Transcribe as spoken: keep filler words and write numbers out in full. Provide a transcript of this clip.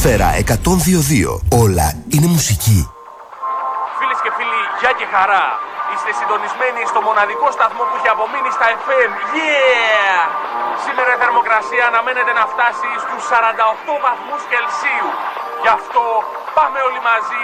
Ατμόσφαιρα εκατόν δύο κόμμα δύο. Όλα είναι μουσική. Φίλες και φίλοι, γεια και χαρά. Είστε συντονισμένοι στο μοναδικό σταθμό που έχει απομείνει στα εφ εμ. Yeah! Σήμερα η θερμοκρασία αναμένεται να φτάσει στους σαράντα οκτώ βαθμούς Κελσίου. Γι' αυτό πάμε όλοι μαζί